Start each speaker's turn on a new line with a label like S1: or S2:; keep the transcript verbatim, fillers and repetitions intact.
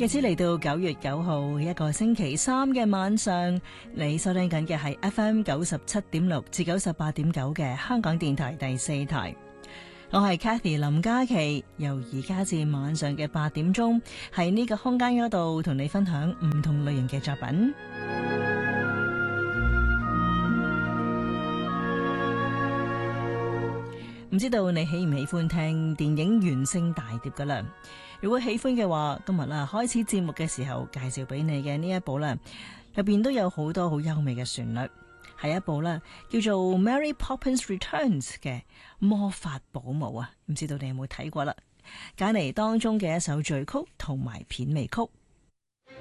S1: 日子嚟到九月九號一個星期三嘅晚上，你收聽緊嘅係 F M 九十七點六至九十八點九嘅香港電台第四台。我係 Cathy 林嘉琪，由而家至晚上嘅八點鐘，喺呢個空間嗰度同你分享唔同類型嘅作品。唔知道你喜唔喜歡聽電影原聲大碟噶啦？如果喜歡嘅話，今日啊開始節目嘅時候介紹俾你嘅呢一部啦，入邊都有好多好優美嘅旋律，係一部啦叫做 Mary Poppins Returns 嘅魔法保姆啊，唔知道你有冇睇過啦？揀嚟當中嘅一首序曲同埋片尾曲。